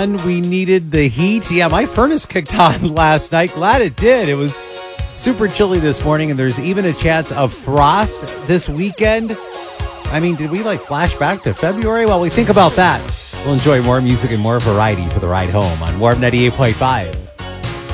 man. We needed the heat. Yeah, my furnace kicked on last night. Glad it did. It was super chilly this morning, and there's even a chance of frost this weekend. I mean, did we flash back to February? Well, we think about that. We'll enjoy more music and more variety for the ride home on Warm 98.5.